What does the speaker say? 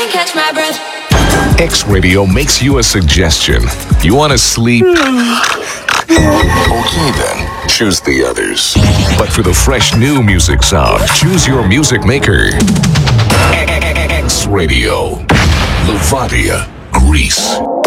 can't catch my breath. X Radio makes you a suggestion. You want to sleep? Okay then, choose the others. But for the fresh new music sound, choose your music maker. X Radio, Levadia, Greece.